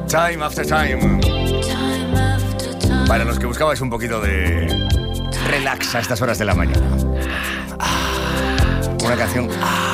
Time After Time. Para los que buscabais un poquito de relax a estas horas de la mañana. Una canción.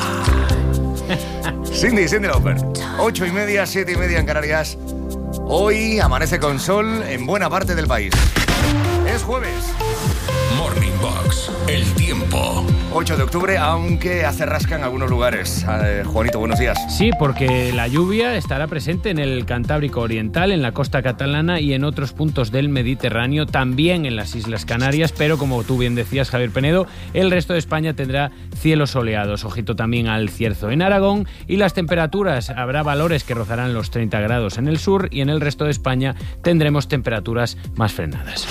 Cyndi Lauper. 8:30, 7:30 en Canarias. Hoy amanece con sol en buena parte del país. Es jueves. Morning Box, el tiempo. 8 de octubre, aunque hace rasca en algunos lugares. Juanito, buenos días. Sí, porque la lluvia estará presente en el Cantábrico Oriental, en la costa catalana y en otros puntos del Mediterráneo, también en las Islas Canarias, pero como tú bien decías, Javier Penedo, el resto de España tendrá cielos soleados. Ojito también al Cierzo en Aragón, y las temperaturas, habrá valores que rozarán los 30 grados en el sur, y en el resto de España tendremos temperaturas más frenadas.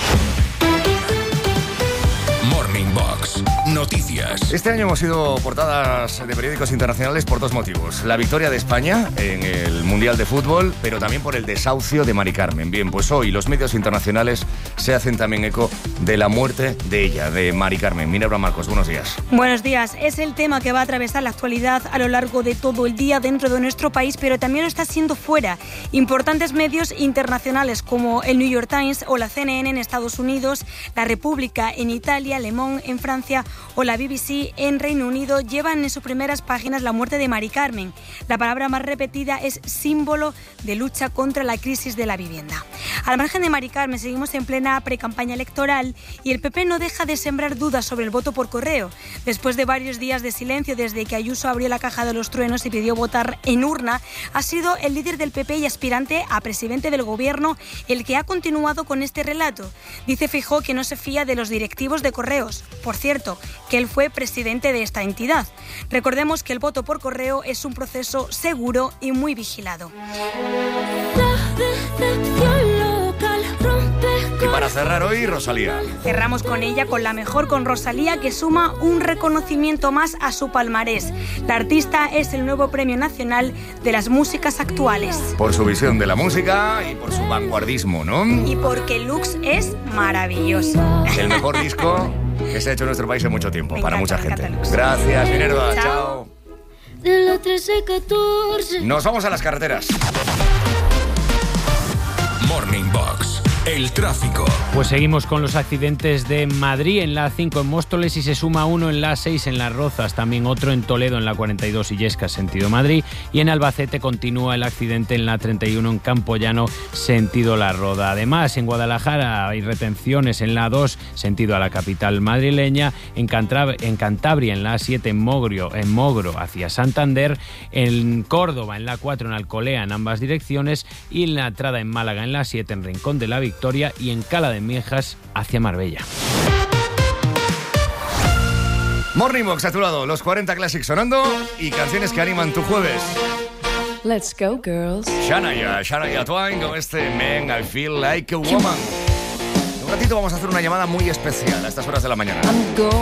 Morning Box, noticias. Este año hemos sido portadas de periódicos internacionales por dos motivos. La victoria de España en el Mundial de Fútbol, pero también por el desahucio de Mari Carmen. Bien, pues hoy los medios internacionales se hacen también eco de la muerte de ella, de Mari Carmen. Minerva Marcos, buenos días. Buenos días. Es el tema que va a atravesar la actualidad a lo largo de todo el día dentro de nuestro país, pero también lo está siendo fuera. Importantes medios internacionales como el New York Times o la CNN en Estados Unidos, La República en Italia, Le Monde en Francia o la BBC en Reino Unido llevan en sus primeras páginas la muerte de Mari Carmen. La palabra más repetida es símbolo de lucha contra la crisis de la vivienda. Al margen de Mari Carmen, seguimos en plena precampaña electoral y el PP no deja de sembrar dudas sobre el voto por correo. Después de varios días de silencio desde que Ayuso abrió la caja de los truenos y pidió votar en urna, ha sido el líder del PP y aspirante a presidente del gobierno el que ha continuado con este relato. Dice Feijóo que no se fía de los directivos de Correos. Por cierto, que él fue presidente de esta entidad. Recordemos que el voto por correo es un proceso seguro y muy vigilado. Y para cerrar hoy, Rosalía. Cerramos con ella, con la mejor, con Rosalía, que suma un reconocimiento más a su palmarés. La artista es el nuevo Premio Nacional de las Músicas Actuales. Por su visión de la música y por su vanguardismo, ¿no? Y porque Lux es maravilloso. El mejor disco que se ha hecho en nuestro país en mucho tiempo, para mucha gente. Lux. Gracias, Minerva. Chao. De la 13, 14. Nos vamos a las carreteras. Morning Box, el tráfico. Pues seguimos con los accidentes de Madrid en la A5 en Móstoles, y se suma uno en la A6 en Las Rozas, también otro en Toledo en la 42 Illescas sentido Madrid, y en Albacete continúa el accidente en la 31 en Campoyano sentido La Roda. Además, en Guadalajara hay retenciones en la A2 sentido a la capital madrileña, en Cantabria en la A7 en Mogro hacia Santander, en Córdoba en la A4 en Alcolea en ambas direcciones, y en la entrada en Málaga en la A7 en Rincón de la Victoria y en Cala de Miejas hacia Marbella. Morning Box a tu lado, los 40 Classics sonando y canciones que animan tu jueves. Let's go, girls. Shania Twain con este Man, I Feel Like a Woman. En un ratito vamos a hacer una llamada muy especial a estas horas de la mañana.